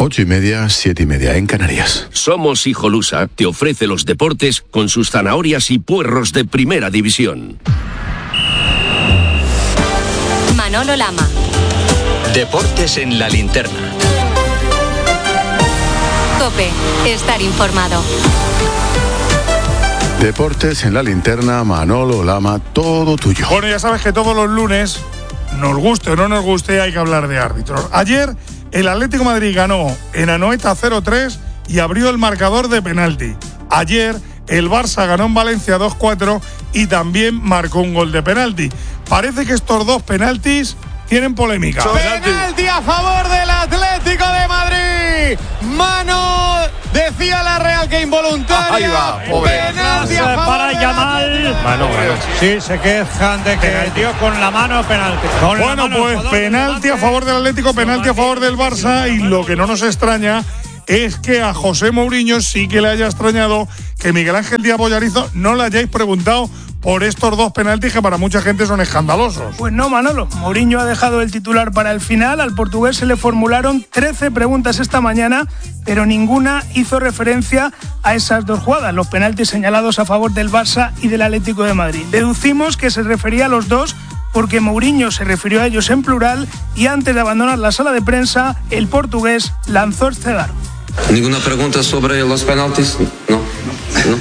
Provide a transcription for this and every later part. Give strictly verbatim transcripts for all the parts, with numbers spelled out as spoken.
Ocho y media, siete y media en Canarias. Somos Hijolusa te ofrece los deportes con sus zanahorias y puerros de primera división. Manolo Lama. Deportes en la linterna. COPE, estar informado. Deportes en la linterna, Manolo Lama, todo tuyo. Bueno, ya sabes que todos los lunes, nos guste o no nos guste, hay que hablar de árbitros. Ayer, el Atlético de Madrid ganó en Anoeta cero tres y abrió el marcador de penalti. Ayer, el Barça ganó en Valencia dos cuatro y también marcó un gol de penalti. Parece que estos dos penaltis tienen polémica. Penalti a favor del Atlético de Madrid. Mano, decía la Real que involuntaria. Ahí va, pobre. Penalti a favor para Yamal. Mano, mano. Sí, se quejan de que dio con la mano penalti. Con bueno, mano, pues penalti a favor del Atlético, penalti a favor del Barça, y lo que no nos extraña es que a José Mourinho sí que le haya extrañado que Miguel Ángel Díaz Bollarizo no le hayáis preguntado por estos dos penaltis que para mucha gente son escandalosos. Pues no, Manolo. Mourinho ha dejado el titular para el final. Al portugués se le formularon trece preguntas esta mañana, pero ninguna hizo referencia a esas dos jugadas, los penaltis señalados a favor del Barça y del Atlético de Madrid. Deducimos que se refería a los dos porque Mourinho se refirió a ellos en plural y antes de abandonar la sala de prensa, el portugués lanzó este dardo. ¿Ninguna pregunta sobre los penaltis? No, no.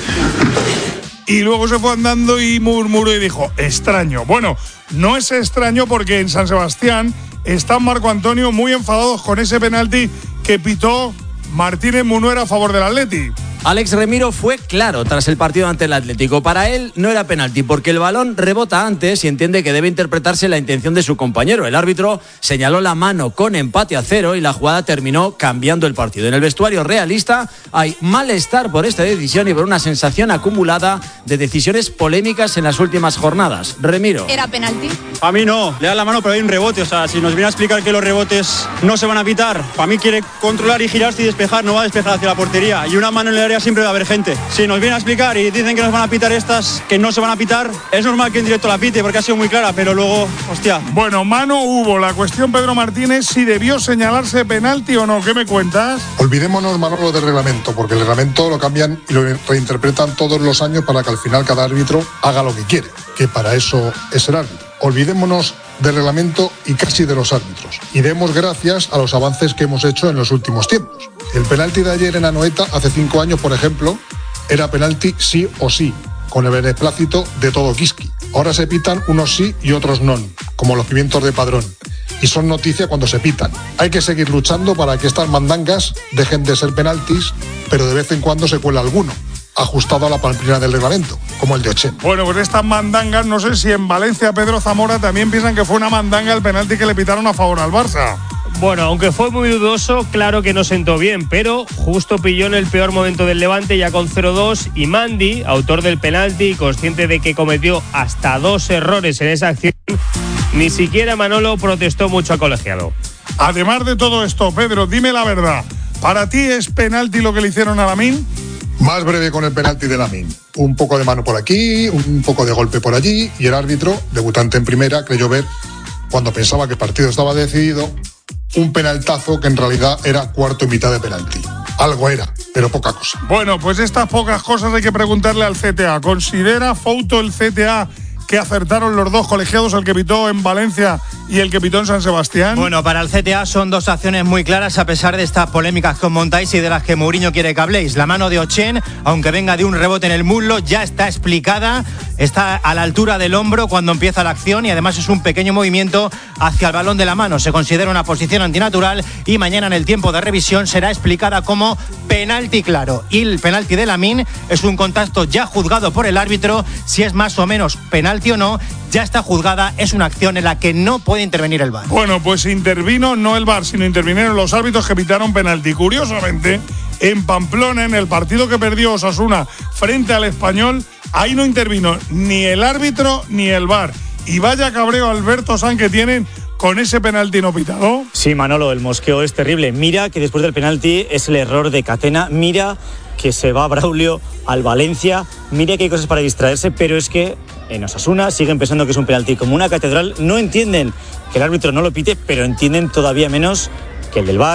Y luego se fue andando y murmuró y dijo, extraño. Bueno, no es extraño porque en San Sebastián están Marco Antonio muy enfadados con ese penalti que pitó Martínez Munuera a favor del Atleti. Alex Remiro fue claro tras el partido ante el Atlético. Para él no era penalti porque el balón rebota antes y entiende que debe interpretarse la intención de su compañero. El árbitro señaló la mano con empate a cero y la jugada terminó cambiando el partido. En el vestuario realista hay malestar por esta decisión y por una sensación acumulada de decisiones polémicas en las últimas jornadas. Remiro. ¿Era penalti? A mí no, le da la mano pero hay un rebote. O sea, si nos viene a explicar que los rebotes no se van a pitar, para mí quiere controlar y girarse y despejar, no va a despejar hacia la portería. Y una mano en el área siempre va a haber gente. Si nos viene a explicar y dicen que nos van a pitar estas, que no se van a pitar, es normal que en directo la pite porque ha sido muy clara, pero luego, hostia. Bueno, mano hubo. La cuestión, Pedro Martínez, si debió señalarse penalti o no. ¿Qué me cuentas? Olvidémonos, Manolo, del reglamento, porque el reglamento lo cambian y lo reinterpretan todos los años para que al final cada árbitro haga lo que quiere, que para eso es el árbitro. Olvidémonos del reglamento y casi de los árbitros. Y demos gracias a los avances que hemos hecho en los últimos tiempos. El penalti de ayer en Anoeta, hace cinco años, por ejemplo, era penalti sí o sí, con el beneplácito de todo Kiski. Ahora se pitan unos sí y otros no, como los pimientos de Padrón. Y son noticia cuando se pitan. Hay que seguir luchando para que estas mandangas dejen de ser penaltis, pero de vez en cuando se cuela alguno, ajustado a la pamplina del reglamento, como el de Ochen. Bueno, pues estas mandangas, no sé si en Valencia Pedro Zamora también piensan que fue una mandanga el penalti que le pitaron a favor al Barça. Bueno, aunque fue muy dudoso, claro que no sentó bien, pero justo pilló en el peor momento del Levante ya con cero dos y Mandy, autor del penalti, consciente de que cometió hasta dos errores en esa acción, ni siquiera Manolo protestó mucho al colegiado. Además de todo esto, Pedro, dime la verdad, ¿para ti es penalti lo que le hicieron a Lamine? Más breve con el penalti de Lamine. Un poco de mano por aquí, un poco de golpe por allí, y el árbitro, debutante en primera, creyó ver, cuando pensaba que el partido estaba decidido, un penaltazo que en realidad era cuarto y mitad de penalti. Algo era, pero poca cosa. Bueno, pues estas pocas cosas hay que preguntarle al C T A. ¿Considera Fouto el C T A que acertaron los dos colegiados, el que pitó en Valencia y el que pitó en San Sebastián? Bueno, para el C T A son dos acciones muy claras a pesar de estas polémicas que os montáis y de las que Mourinho quiere que habléis. La mano de Ochen, aunque venga de un rebote en el muslo, ya está explicada, está a la altura del hombro cuando empieza la acción y además es un pequeño movimiento hacia el balón de la mano. Se considera una posición antinatural y mañana en el tiempo de revisión será explicada como penalti claro. Y el penalti de Lamine es un contacto ya juzgado por el árbitro, si es más o menos penalti o no, ya está juzgada, es una acción en la que no puede intervenir el V A R. Bueno, pues intervino no el V A R, sino intervinieron los árbitros que pitaron penalti. Curiosamente, en Pamplona, en el partido que perdió Osasuna frente al Español, ahí no intervino ni el árbitro ni el V A R. Y vaya cabreo Alberto San que tienen con ese penalti no pitado. Sí, Manolo, el mosqueo es terrible. Mira que después del penalti es el error de Catena. Mira que se va Braulio al Valencia. Mira que hay cosas para distraerse, pero es que en Osasuna siguen pensando que es un penalti como una catedral. No entienden que el árbitro no lo pite, pero entienden todavía menos que el del V A R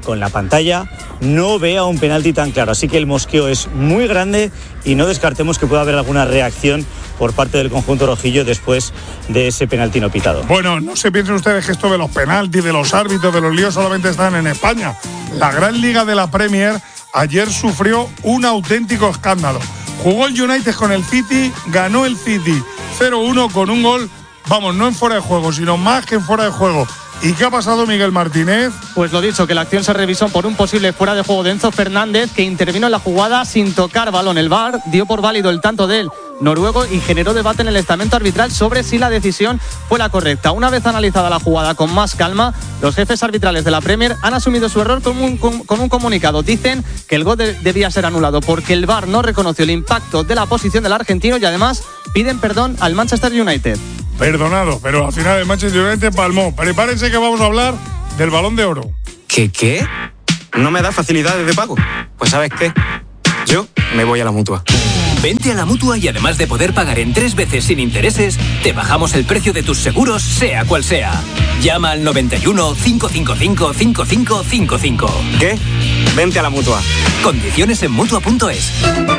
con la pantalla, no vea un penalti tan claro. Así que el mosqueo es muy grande y no descartemos que pueda haber alguna reacción por parte del conjunto rojillo después de ese penalti no pitado. Bueno, no se piensen ustedes que esto de los penaltis, de los árbitros, de los líos solamente están en España. La gran liga de la Premier ayer sufrió un auténtico escándalo. Jugó el United con el City, ganó el City cero uno con un gol, vamos, no en fuera de juego, sino más que en fuera de juego. ¿Y qué ha pasado, Miguel Martínez? Pues lo dicho, que la acción se revisó por un posible fuera de juego de Enzo Fernández, que intervino en la jugada sin tocar balón. El V A R dio por válido el tanto del noruego y generó debate en el estamento arbitral sobre si la decisión fue la correcta. Una vez analizada la jugada con más calma, los jefes arbitrales de la Premier han asumido su error con un, con, con un comunicado. Dicen que el gol de, debía ser anulado porque el V A R no reconoció el impacto de la posición del argentino y además piden perdón al Manchester United. Perdonado, pero al final el Manchester United palmó. Prepárense que vamos a hablar del Balón de Oro. ¿Qué qué? ¿No me da facilidades de pago? Pues ¿sabes qué? Yo me voy a la Mutua. Vente a la Mutua y además de poder pagar en tres veces sin intereses, te bajamos el precio de tus seguros, sea cual sea. Llama al noventa y uno, cinco cinco cinco, cinco cinco cinco cinco. ¿Qué? Vente a la Mutua. Condiciones en Mutua punto es.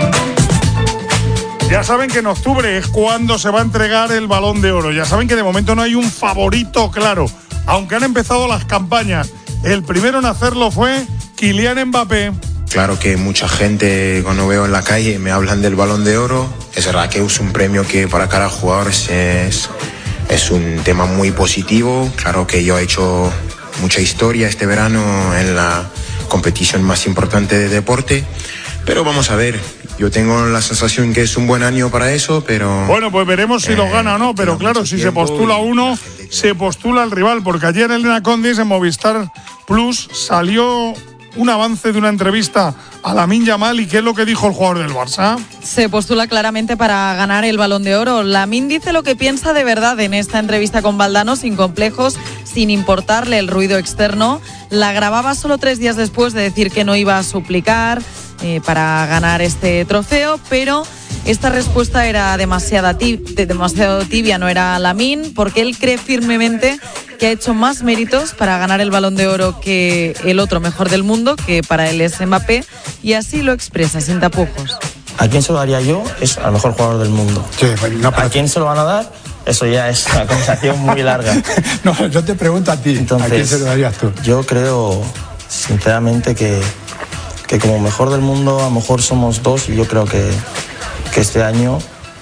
Ya saben que en octubre es cuando se va a entregar el Balón de Oro. Ya saben que de momento no hay un favorito claro, aunque han empezado las campañas. El primero en hacerlo fue Kylian Mbappé. Claro que mucha gente cuando veo en la calle me hablan del Balón de Oro. Es verdad que es un premio que para cada jugador es, es un tema muy positivo. Claro que yo he hecho mucha historia este verano en la competición más importante de deporte, pero vamos a ver. Yo tengo la sensación que es un buen año para eso, pero... Bueno, pues veremos si eh, lo gana o no, pero claro, si se postula uno, se postula el rival, porque ayer Elena Condis en Movistar Plus salió un avance de una entrevista a Lamine Yamal. ¿Y qué es lo que dijo el jugador del Barça? Se postula claramente para ganar el Balón de Oro. Lamine dice lo que piensa de verdad en esta entrevista con Valdano, sin complejos, sin importarle el ruido externo. La grababa solo tres días después de decir que no iba a suplicar eh, para ganar este trofeo, pero esta respuesta era demasiado tibia, demasiado tibia, no era Lamine, porque él cree firmemente que ha hecho más méritos para ganar el Balón de Oro que el otro mejor del mundo, que para él es Mbappé, y así lo expresa, sin tapujos. ¿A quién se lo daría yo? Es al mejor jugador del mundo. Sí, no, ¿a quién se lo van a dar? Eso ya es una conversación muy larga. No, yo te pregunto a ti, entonces, ¿a quién se lo darías tú? Yo creo, sinceramente, que, que como mejor del mundo, a lo mejor somos dos, y yo creo que, que este año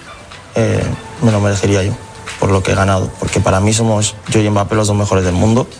eh, me lo merecería yo, por lo que he ganado. Porque para mí somos yo y Mbappé los dos mejores del mundo.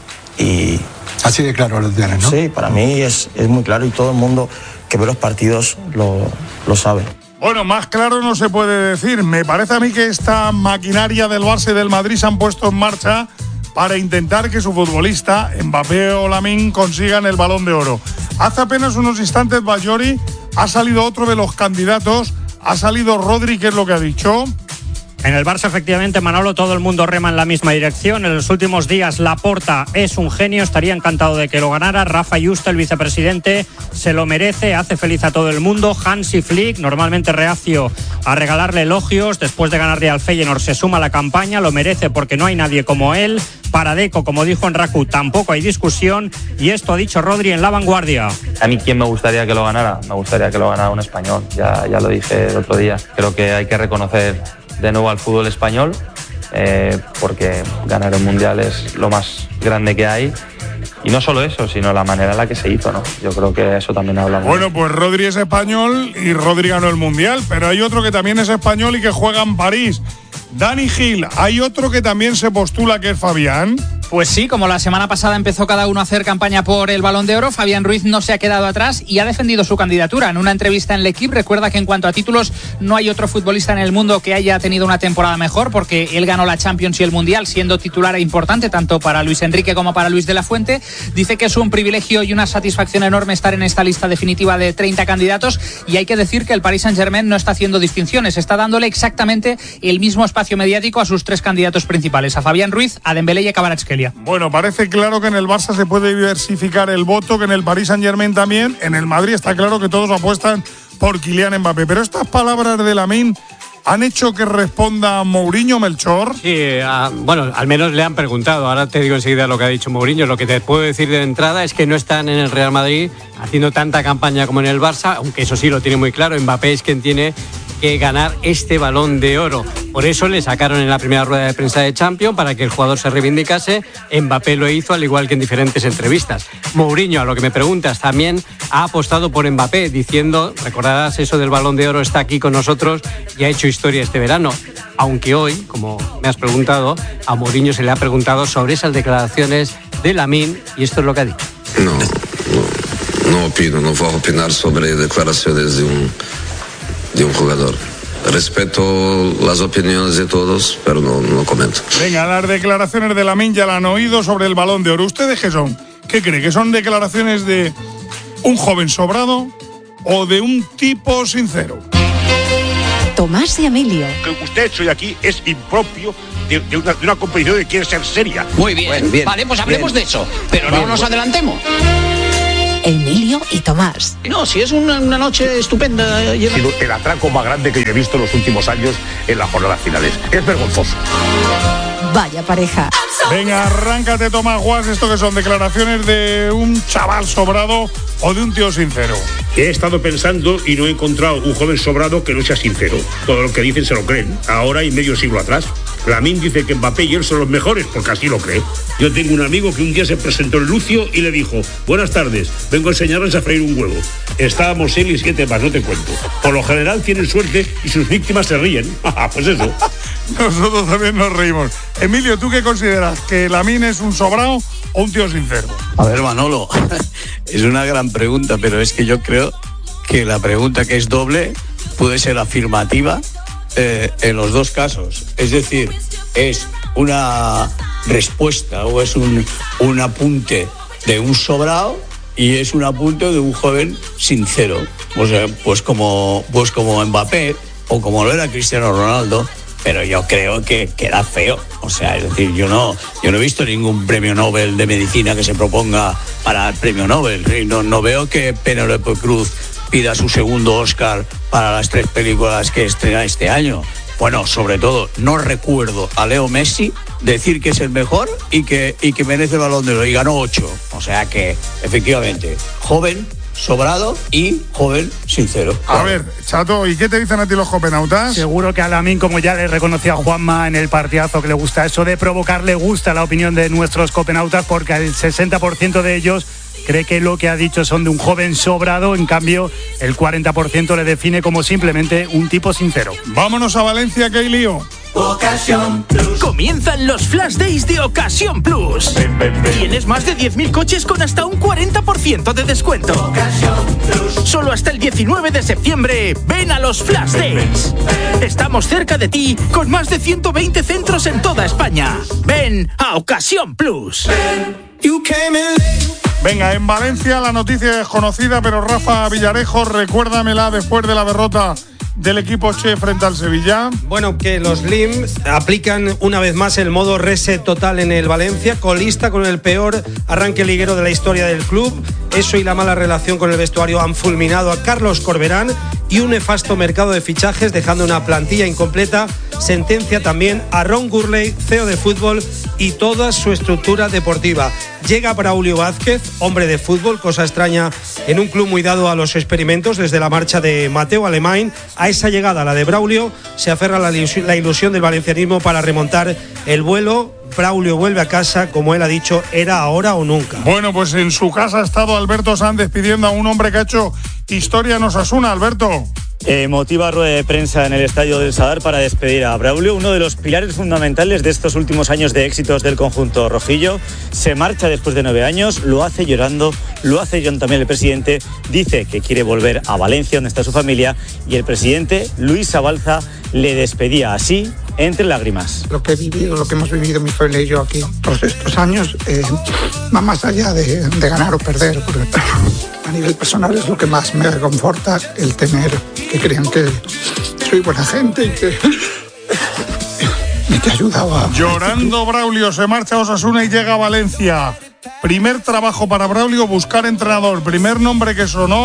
Y así de claro lo tienes, ¿no? Sí, para mí es, es muy claro y todo el mundo que ve los partidos lo, lo sabe. Bueno, más claro no se puede decir. Me parece a mí que esta maquinaria del Barça y del Madrid se han puesto en marcha para intentar que su futbolista, Mbappé o Lamine, consigan el Balón de Oro. Hace apenas unos instantes, Bajori, ha salido otro de los candidatos, ha salido Rodri, ¿qué es lo que ha dicho? En el Barça, efectivamente, Manolo, todo el mundo rema en la misma dirección. En los últimos días, Laporta es un genio, estaría encantado de que lo ganara. Rafa Yusta, el vicepresidente, se lo merece, hace feliz a todo el mundo. Hansi Flick, normalmente reacio a regalarle elogios, después de ganarle al Feyenoord, se suma a la campaña, lo merece porque no hay nadie como él. Para Deco, como dijo en Raku, tampoco hay discusión. Y esto ha dicho Rodri en La Vanguardia. A mí, ¿quién me gustaría que lo ganara? Me gustaría que lo ganara un español, ya, ya lo dije el otro día. Creo que hay que reconocer de nuevo al fútbol español, eh, porque ganar el Mundial es lo más grande que hay. Y no solo eso, sino la manera en la que se hizo, ¿no? Yo creo que eso también habla mucho. Bueno, pues Rodri es español y Rodri ganó el Mundial, pero hay otro que también es español y que juega en París. Dani Gil, hay otro que también se postula, que es Fabián. Pues sí, como la semana pasada empezó cada uno a hacer campaña por el Balón de Oro, Fabián Ruiz no se ha quedado atrás y ha defendido su candidatura. En una entrevista en L'Equipe recuerda que en cuanto a títulos no hay otro futbolista en el mundo que haya tenido una temporada mejor, porque él ganó la Champions y el Mundial siendo titular importante tanto para Luis Enrique como para Luis de la Fuente. Dice que es un privilegio y una satisfacción enorme estar en esta lista definitiva de treinta candidatos, y hay que decir que el Paris Saint-Germain no está haciendo distinciones, está dándole exactamente el mismo espacio mediático a sus tres candidatos principales, a Fabián Ruiz, a Dembélé y a Kvaratskhelia. Bueno, parece claro que en el Barça se puede diversificar el voto, que en el Paris Saint-Germain también. En el Madrid está claro que todos apuestan por Kylian Mbappé. Pero estas palabras de Lamine ¿Han hecho que responda Mourinho, Melchor? Sí, uh, bueno, al menos le han preguntado. Ahora te digo enseguida lo que ha dicho Mourinho. Lo que te puedo decir de entrada es que no están en el Real Madrid haciendo tanta campaña como en el Barça, aunque eso sí lo tiene muy claro. Mbappé es quien tiene que ganar este Balón de Oro. Por eso le sacaron en la primera rueda de prensa de Champions, para que el jugador se reivindicase. Mbappé lo hizo, al igual que en diferentes entrevistas. Mourinho, a lo que me preguntas, también ha apostado por Mbappé, diciendo, recordarás eso del Balón de Oro, está aquí con nosotros y ha hecho historia este verano. Aunque hoy, como me has preguntado, a Mourinho se le ha preguntado sobre esas declaraciones de Lamine, y esto es lo que ha dicho. No, no, no opino, no voy a opinar sobre declaraciones de un, de un jugador. Respeto las opiniones de todos, pero no, no comento. Venga, las declaraciones de Lamine ya la han oído sobre el Balón de Oro. ¿Ustedes qué son? ¿Qué cree? ¿Que son declaraciones de un joven sobrado o de un tipo sincero? Tomás y Emilio. Lo que usted ha hecho hoy aquí es impropio de, de, una, de una competición que quiere ser seria. Muy bien, bueno, bien vale, pues hablemos bien de eso, pero bien, no nos bueno. adelantemos. Emilio y Tomás. No, si es una, una noche estupenda. Ha sido el atraco más grande que yo he visto en los últimos años en las jornadas finales. Es vergonzoso. Vaya pareja. Venga, arráncate, Tomás Guas. ¿Esto que son declaraciones de un chaval sobrado o de un tío sincero? He estado pensando y no he encontrado un joven sobrado que no sea sincero. Todo lo que dicen se lo creen, ahora y medio siglo atrás. Lamine dice que Mbappé y él son los mejores porque así lo cree. Yo tengo un amigo que un día se presentó en Lucio y le dijo: buenas tardes, vengo a enseñarles a freír un huevo. Estábamos él y siete más, no te cuento. Por lo general tienen suerte y sus víctimas se ríen. Pues eso. Nosotros también nos reímos. Emilio, ¿tú qué consideras? ¿Que Lamine es un sobrado o un tío sincero? A ver, Manolo, es una gran pregunta, pero es que yo creo que la pregunta, que es doble, puede ser afirmativa eh, en los dos casos. Es decir, es una respuesta o es un, un apunte de un sobrado y es un apunte de un joven sincero. O sea, pues como, pues como Mbappé o como lo era Cristiano Ronaldo. Pero yo creo que queda feo. O sea, es decir, yo no, yo no he visto ningún premio Nobel de medicina que se proponga para el premio Nobel. No, no veo que Penélope Cruz pida su segundo Oscar para las tres películas que estrena este año. Bueno, sobre todo, no recuerdo a Leo Messi decir que es el mejor y que, y que merece el Balón de Oro, y ganó ocho. O sea que, efectivamente, joven, sobrado y joven sincero. A ver, Chato, ¿y qué te dicen a ti los copenautas? Seguro que a Lamine, como ya le reconocía a Juanma en el partidazo, que le gusta eso de provocar, le gusta la opinión de nuestros copenautas, porque el sesenta por ciento de ellos cree que lo que ha dicho son de un joven sobrado. En cambio, el cuarenta por ciento le define como simplemente un tipo sincero. Vámonos a Valencia, que hay lío. Ocasión Plus. Comienzan los Flash Days de Ocasión Plus. Ven, ven, ven. Tienes más de diez mil coches con hasta un cuarenta por ciento de descuento. Ocasión Plus. Solo hasta el diecinueve de septiembre. Ven a los Flash Days. Ven, ven. Estamos cerca de ti con más de ciento veinte centros en toda España. Ven a Ocasión Plus. Ven. You came in. Venga, en Valencia la noticia es conocida, pero Rafa Villarejo, recuérdamela después de la derrota del equipo Che frente al Sevilla. Bueno, que los L I M aplican una vez más el modo reset total en el Valencia, colista con el peor arranque liguero de la historia del club. Eso y la mala relación con el vestuario han fulminado a Carlos Corberán, y un nefasto mercado de fichajes dejando una plantilla incompleta sentencia también a Ron Gurley, C E O de fútbol, y toda su estructura deportiva. Llega Braulio Vázquez, hombre de fútbol, cosa extraña en un club muy dado a los experimentos desde la marcha de Mateo Alemán. A esa llegada, la de Braulio, se aferra la ilusión, la ilusión del valencianismo para remontar el vuelo. Braulio vuelve a casa, como él ha dicho, era ahora o nunca. Bueno, pues en su casa ha estado Alberto Sanz despidiendo a un hombre que ha hecho historia en Osasuna. Alberto. Emotiva rueda de prensa en el Estadio del Sadar para despedir a Braulio, uno de los pilares fundamentales de estos últimos años de éxitos del conjunto rojillo. Se marcha después de nueve años, lo hace llorando, lo hace llorando también el presidente. Dice que quiere volver a Valencia, donde está su familia, y el presidente, Luis Abalza, le despedía así, entre lágrimas. Lo que he vivido, lo que hemos vivido mi familia y yo aquí todos estos años, eh, va más allá de, de ganar o perder, porque a nivel personal es lo que más me reconforta, el tener que crean que soy buena gente y que, y que ayudaba. Llorando Braulio, se marcha a Osasuna y llega a Valencia. Primer trabajo para Braulio, buscar entrenador. Primer nombre que sonó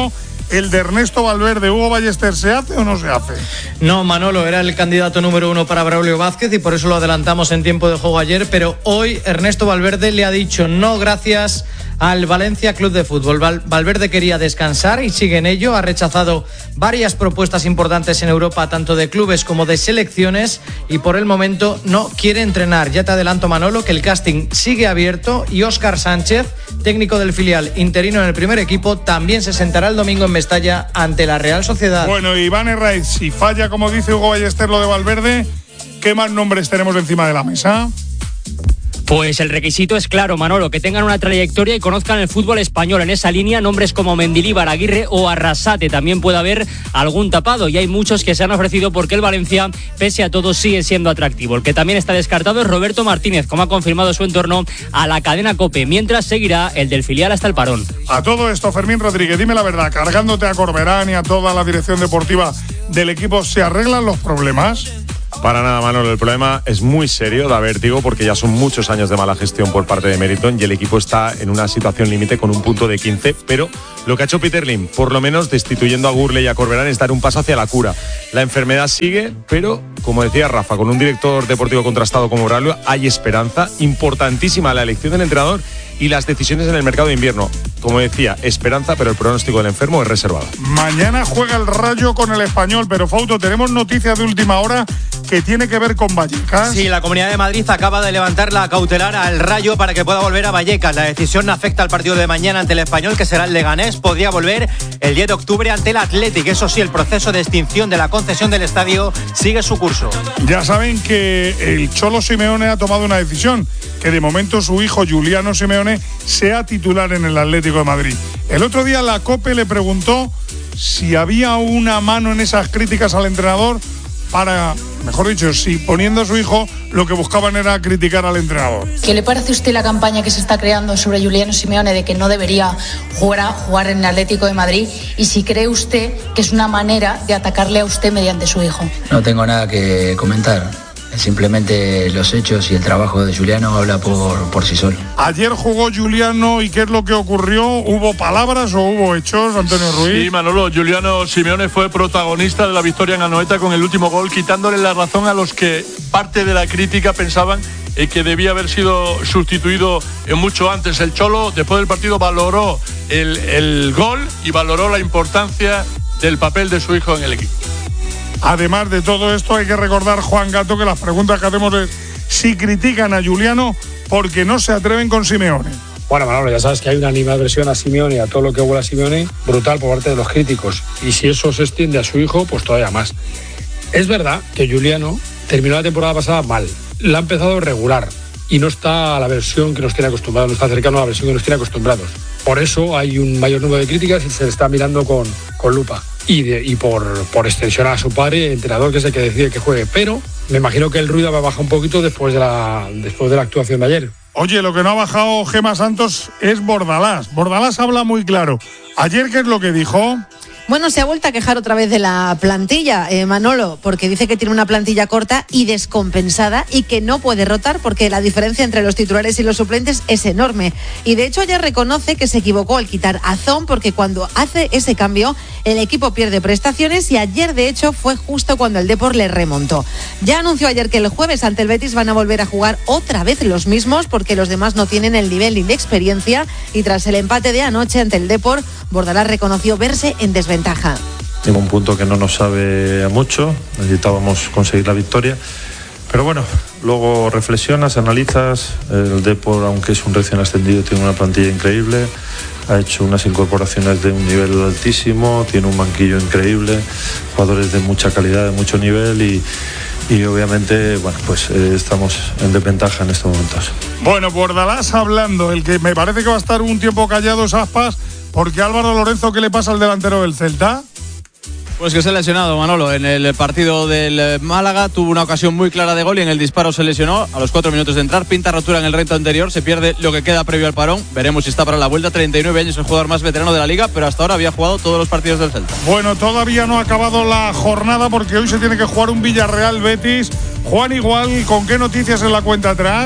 el de Ernesto Valverde, Hugo Ballester, ¿se hace o no se hace? No, Manolo, era el candidato número uno para Braulio Vázquez y por eso lo adelantamos en tiempo de juego ayer, pero hoy Ernesto Valverde le ha dicho no gracias al Valencia Club de Fútbol. Val- Valverde quería descansar y sigue en ello, ha rechazado varias propuestas importantes en Europa, tanto de clubes como de selecciones, y por el momento no quiere entrenar. Ya te adelanto, Manolo, que el casting sigue abierto y Óscar Sánchez, técnico del filial interino en el primer equipo, también se sentará el domingo en Mestalla ante la Real Sociedad. Bueno, Iván Herraiz, si falla, como dice Hugo Ballester, lo de Valverde, ¿qué más nombres tenemos encima de la mesa? Pues el requisito es claro, Manolo, que tengan una trayectoria y conozcan el fútbol español. En esa línea, nombres como Mendilibar, Aguirre o Arrasate. También puede haber algún tapado, y hay muchos que se han ofrecido porque el Valencia, pese a todo, sigue siendo atractivo. El que también está descartado es Roberto Martínez, como ha confirmado su entorno a la cadena COPE, mientras seguirá el del filial hasta el parón. A todo esto, Fermín Rodríguez, dime la verdad, cargándote a Corberán y a toda la dirección deportiva del equipo, ¿se arreglan los problemas? Para nada, Manolo, el problema es muy serio, da vértigo, porque ya son muchos años de mala gestión por parte de Meriton y el equipo está en una situación límite con un punto de quince, pero lo que ha hecho Peter Lim, por lo menos destituyendo a Gurley y a Corberán, es dar un paso hacia la cura. La enfermedad sigue, pero, como decía Rafa, con un director deportivo contrastado como Braulio, hay esperanza. Importantísima la elección del entrenador y las decisiones en el mercado de invierno. Como decía, esperanza, pero el pronóstico del enfermo es reservado. Mañana juega el Rayo con el Español, pero Fauto, tenemos noticias de última hora que tiene que ver con Vallecas. Sí, la Comunidad de Madrid acaba de levantar la cautelar al Rayo para que pueda volver a Vallecas. La decisión no afecta al partido de mañana ante el Español, que será el Leganés. Podría volver el diez de octubre ante el Athletic. Eso sí, el proceso de extinción de la concesión del estadio sigue su curso. Ya saben que el Cholo Simeone ha tomado una decisión, que de momento su hijo Juliano Simeone sea titular en el Atlético de Madrid. El otro día la COPE le preguntó si había una mano en esas críticas al entrenador para, mejor dicho, si poniendo a su hijo lo que buscaban era criticar al entrenador. ¿Qué le parece a usted la campaña que se está creando sobre Juliano Simeone de que no debería jugar, a, jugar en el Atlético de Madrid? Y si cree usted que es una manera de atacarle a usted mediante su hijo. No tengo nada que comentar. Simplemente los hechos y el trabajo de Juliano habla por, por sí solo. Ayer jugó Juliano, ¿y qué es lo que ocurrió? ¿Hubo palabras o hubo hechos, Antonio Ruiz? Sí, Manolo, Juliano Simeone fue protagonista de la victoria en Anoeta con el último gol, quitándole la razón a los que parte de la crítica pensaban eh, que debía haber sido sustituido eh, mucho antes. El Cholo, después del partido, valoró el, el gol y valoró la importancia del papel de su hijo en el equipo. Además de todo esto, hay que recordar, Juan Gato, que las preguntas que hacemos es si critican a Juliano porque no se atreven con Simeone. Bueno, Manolo, ya sabes que hay una animadversión a Simeone y a todo lo que huele a Simeone brutal por parte de los críticos. Y si eso se extiende a su hijo, pues todavía más. Es verdad que Juliano terminó la temporada pasada mal. La ha empezado regular y no está a la versión que nos tiene acostumbrados, no está cercano a la versión que nos tiene acostumbrados. Por eso hay un mayor número de críticas y se le está mirando con, con lupa. Y, de, y por, por extensión a su padre, el entrenador, que es el que decide que juegue. Pero me imagino que el ruido va a bajar un poquito después de la, después de la actuación de ayer. Oye, lo que no ha bajado Gemma Santos es Bordalás. Bordalás habla muy claro. Ayer, ¿qué es lo que dijo? Bueno, se ha vuelto a quejar otra vez de la plantilla, eh, Manolo, porque dice que tiene una plantilla corta y descompensada y que no puede rotar porque la diferencia entre los titulares y los suplentes es enorme. Y de hecho ya reconoce que se equivocó al quitar a Zon, porque cuando hace ese cambio el equipo pierde prestaciones, y ayer de hecho fue justo cuando el Depor le remontó. Ya anunció ayer que el jueves ante el Betis van a volver a jugar otra vez los mismos porque los demás no tienen el nivel ni la experiencia, y tras el empate de anoche ante el Depor, Bordalás reconoció verse en desventaja. En un punto que no nos sabe a mucho, necesitábamos conseguir la victoria, pero bueno, luego reflexionas, analizas. El Depor, aunque es un recién ascendido, tiene una plantilla increíble, ha hecho unas incorporaciones de un nivel altísimo, tiene un banquillo increíble, jugadores de mucha calidad, de mucho nivel, y y obviamente, bueno, pues eh, estamos en desventaja en estos momentos. Bueno, Bordalás hablando, el que me parece que va a estar un tiempo callado es Aspas, porque Álvaro Lorenzo, ¿qué le pasa al delantero del Celta? Pues que se ha lesionado, Manolo. En el partido del Málaga tuvo una ocasión muy clara de gol y en el disparo se lesionó a los cuatro minutos de entrar. Pinta rotura en el reto anterior, se pierde lo que queda previo al parón. Veremos si está para la vuelta. treinta y nueve años, el jugador más veterano de la Liga, pero hasta ahora había jugado todos los partidos del Celta. Bueno, todavía no ha acabado la jornada porque hoy se tiene que jugar un Villarreal Betis. Juan, igual, ¿con qué noticias en la cuenta atrás?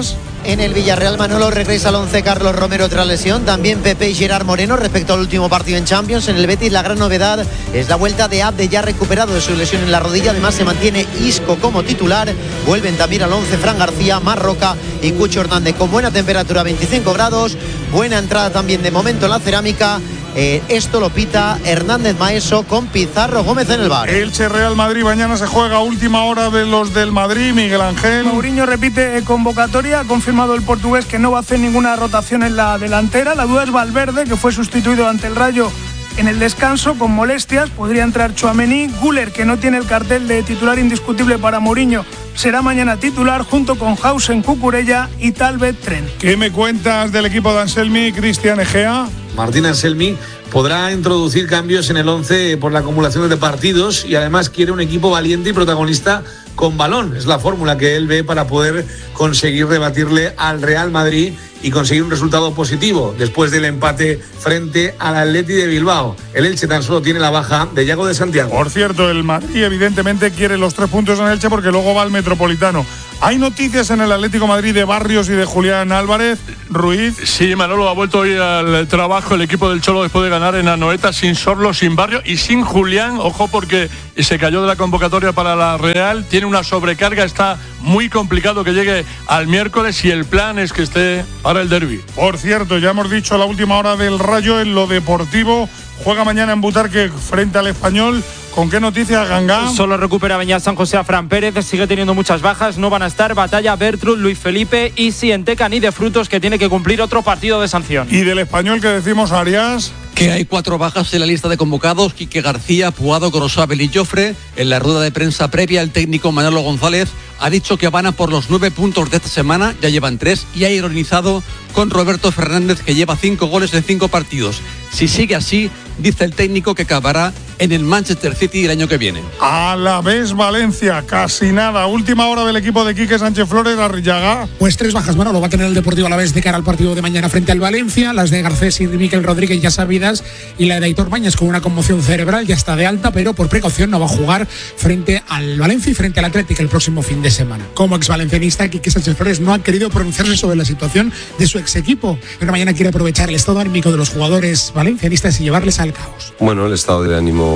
en el Villarreal. Manolo, regresa al once Carlos Romero tras lesión. También Pepe y Gerard Moreno respecto al último partido en Champions. En el Betis la gran novedad es la vuelta de Abde, ya recuperado de su lesión en la rodilla. Además se mantiene Isco como titular. Vuelven también al once Fran García, Marroca y Cucho Hernández con buena temperatura, veinticinco grados. Buena entrada también de momento en la cerámica. Eh, esto lo pita Hernández Maeso con Pizarro Gómez en el bar. Elche Real Madrid, mañana se juega última hora de los del Madrid. Miguel Ángel. Mourinho repite convocatoria, ha confirmado el portugués que no va a hacer ninguna rotación en la delantera. La duda es Valverde, que fue sustituido ante el Rayo en el descanso con molestias. Podría entrar Tchouaméni. Güler, que no tiene el cartel de titular indiscutible para Mourinho, será mañana titular junto con Hausen, Cucurella y tal vez Tren. ¿Qué me cuentas del equipo de Anselmi, Cristian Egea? Martín Anselmi podrá introducir cambios en el once por la acumulación de partidos y además quiere un equipo valiente y protagonista con balón. Es la fórmula que él ve para poder conseguir rebatirle al Real Madrid y conseguir un resultado positivo después del empate frente al Atleti de Bilbao. El Elche tan solo tiene la baja de Yago de Santiago. Por cierto, el Madrid evidentemente quiere los tres puntos en Elche porque luego va al Metropolitano. ¿Hay noticias en el Atlético Madrid de Barrios y de Julián Álvarez? Ruiz. Sí, Manolo, ha vuelto hoy al trabajo el equipo del Cholo después de ganar en Anoeta, sin Sorlo, sin Barrio y sin Julián. Ojo, porque se cayó de la convocatoria para la Real. Tiene una sobrecarga, está muy complicado que llegue al miércoles y el plan es que esté para el derbi. Por cierto, ya hemos dicho la última hora del Rayo en lo deportivo. Juega mañana en Butarque frente al Español. ¿Con qué noticias, Gangá? Solo recupera Beñat San José a Fran Pérez, sigue teniendo muchas bajas, no van a estar Batalla, Bertrud, Luis Felipe y Sienteca ni de Frutos, que tiene que cumplir otro partido de sanción. ¿Y del Español que decimos, Arias? Que hay cuatro bajas en la lista de convocados: Quique García, Puado, Gorosabel y Jofre. En la rueda de prensa previa, el técnico Manolo González ha dicho que van a por los nueve puntos de esta semana, ya llevan tres, y ha ironizado con Roberto Fernández, que lleva cinco goles en cinco partidos. Si sigue así, dice el técnico que acabará en el Manchester City el año que viene. A la vez Valencia, casi nada. Última hora del equipo de Quique Sánchez Flores, Arrillaga. Pues tres bajas, Manolo, va a tener el Deportivo a la vez de cara al partido de mañana frente al Valencia. Las de Garcés y Miquel Rodríguez ya sabidas, y la de Aitor Bañez con una conmoción cerebral, ya está de alta, pero por precaución no va a jugar frente al Valencia y frente al Atlético el próximo fin de semana. Como exvalencianista, Quique Sánchez Flores no ha querido pronunciarse sobre la situación de su ex equipo, pero mañana quiere aprovechar el estado anímico de los jugadores valencianistas y llevarles al caos. Bueno, el estado de ánimo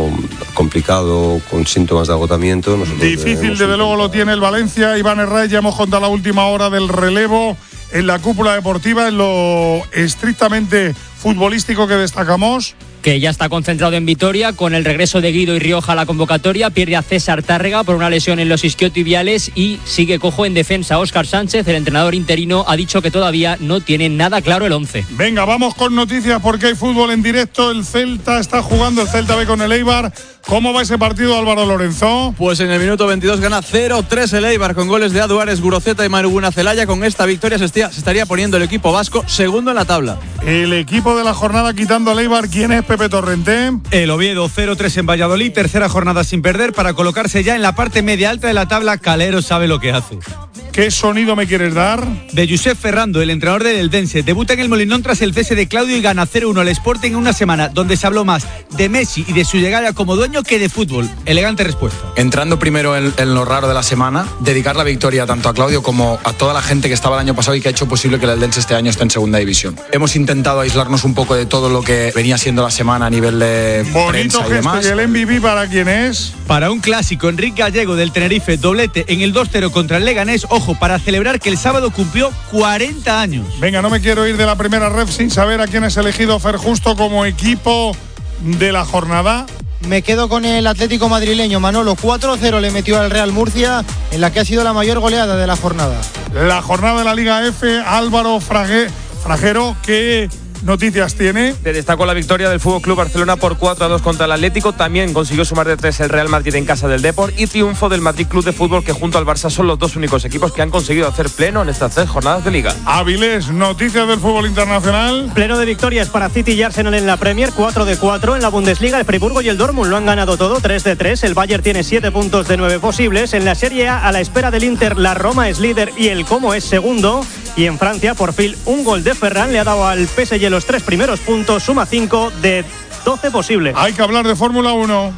complicado, con síntomas de agotamiento. Nosotros Difícil, desde luego lo tiene el Valencia. Iván Herrera, ya hemos contado la última hora del relevo en la cúpula deportiva, en lo estrictamente futbolístico que destacamos. Que ya está concentrado en Vitoria con el regreso de Guido y Rioja a la convocatoria. Pierde a César Tárrega por una lesión en los isquiotibiales y sigue cojo en defensa Óscar Sánchez. El entrenador interino ha dicho que todavía no tiene nada claro el once. Venga, vamos con noticias porque hay fútbol en directo. El Celta está jugando, el Celta B con el Eibar. ¿Cómo va ese partido, Álvaro Lorenzo? Pues en el minuto veintidós gana cero tres el Eibar con goles de Aduares, Guroceta y Maruguna Celaya. Con esta victoria se estaría, se estaría poniendo el equipo vasco segundo en la tabla. El equipo de la jornada quitando al Eibar, ¿quién es? Pepe Torrente. El Oviedo cero tres en Valladolid, tercera jornada sin perder para colocarse ya en la parte media alta de la tabla. Calero sabe lo que hace. ¿Qué sonido me quieres dar? De Josep Ferrando, el entrenador del Eldense. Debuta en el Molinón tras el cese de Claudio y gana cero uno al Sporting en una semana donde se habló más de Messi y de su llegada como dueño que de fútbol. Elegante respuesta. Entrando primero en, en lo raro de la semana, dedicar la victoria tanto a Claudio como a toda la gente que estaba el año pasado y que ha hecho posible que el Eldense este año esté en segunda división. Hemos intentado aislarnos un poco de todo lo que venía siendo la semana a nivel de Bonito prensa y gesto. demás. ¿Y el M V P para quién es? Para un clásico, Enrique Gallego del Tenerife, doblete en el dos cero contra el Leganés. Ojo, para celebrar que el sábado cumplió cuarenta años. Venga, no me quiero ir de la primera ref sin saber a quién es elegido Fer Justo como equipo de la jornada. Me quedo con el Atlético madrileño, Manolo. cuatro cero le metió al Real Murcia, en la que ha sido la mayor goleada de la jornada. La jornada de la Liga F, Álvaro Frage, Fragero, ¿qué noticias tiene? Te destacó la victoria del F C Barcelona por cuatro a dos contra el Atlético. También consiguió sumar de tres el Real Madrid en casa del Depor. Y triunfo del Madrid Club de Fútbol, que junto al Barça son los dos únicos equipos que han conseguido hacer pleno en estas tres jornadas de Liga. Avilés, noticias del fútbol internacional. Pleno de victorias para City y Arsenal en la Premier, cuatro de cuatro. En la Bundesliga, el Friburgo y el Dortmund lo han ganado todo, tres de tres. El Bayern tiene siete puntos de nueve posibles. En la Serie A, a la espera del Inter, la Roma es líder y el Como es segundo. Y en Francia, por fin, un gol de Ferran le ha dado al P S G los tres primeros puntos, suma cinco de doce posibles. Hay que hablar de Fórmula uno.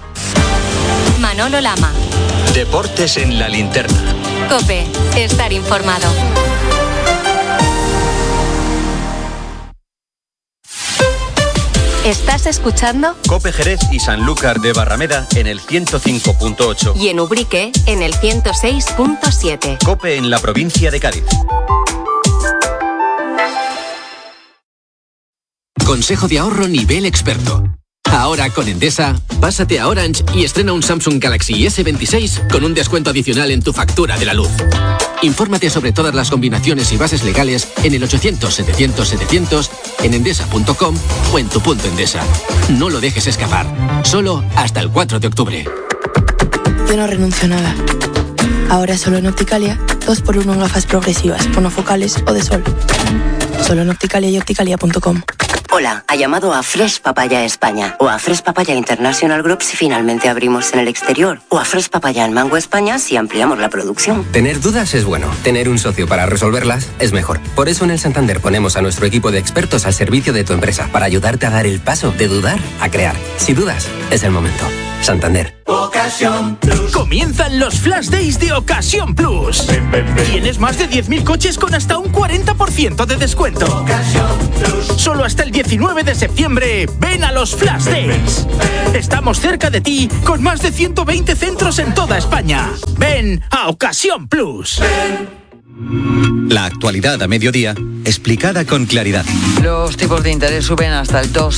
Manolo Lama. Deportes en la linterna. COPE, estar informado. Estás escuchando Cope Jerez y Sanlúcar de Barrameda en el ciento cinco punto ocho. y en Ubrique en el ciento seis punto siete. Cope en la provincia de Cádiz. Consejo de ahorro nivel experto. Ahora con Endesa, pásate a Orange y estrena un Samsung Galaxy ese veintiséis con un descuento adicional en tu factura de la luz. Infórmate sobre todas las combinaciones y bases legales en el ochocientos setecientos setecientos, en endesa punto com o en tu punto Endesa. No lo dejes escapar. Solo hasta el cuatro de octubre. Yo no renuncio a nada. Ahora solo en Opticalia, dos por uno en gafas progresivas, monofocales o de sol. Solo en Opticalia y opticalia punto com. Hola, ha llamado a Fresh Papaya España o a Fresh Papaya International Group si finalmente abrimos en el exterior o a Fresh Papaya en Mango España si ampliamos la producción. Tener dudas es bueno, tener un socio para resolverlas es mejor. Por eso en el Santander ponemos a nuestro equipo de expertos al servicio de tu empresa para ayudarte a dar el paso de dudar a crear. Si dudas, es el momento. Santander. Ocasión Plus. Comienzan los Flash Days de Ocasión Plus. Ven, ven, ven. Tienes más de diez mil coches con hasta un cuarenta por ciento de descuento. Ocasión Plus. Solo hasta el diecinueve de septiembre. Ven a los Flash Days. Ven, ven. Estamos cerca de ti con más de ciento veinte centros en toda España. Ven a Ocasión Plus. Ven. La actualidad a mediodía, explicada con claridad. Los tipos de interés suben hasta el dos